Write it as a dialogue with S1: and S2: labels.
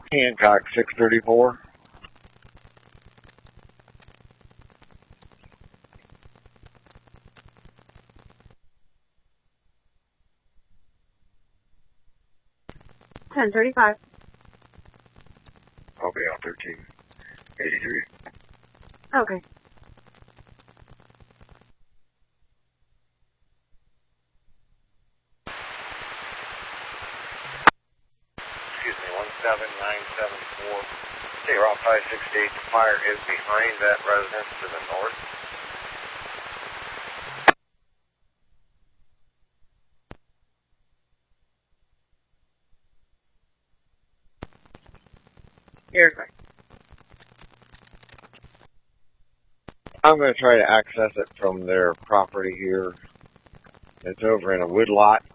S1: Hancock 634.
S2: $10.35.
S1: I'll be on 1383.
S2: Okay.
S1: Excuse me, 17974. State Route 568, the fire is behind that residence to the north.
S2: You're correct.
S1: I'm going to try to access it from their property here. It's over in a wood lot.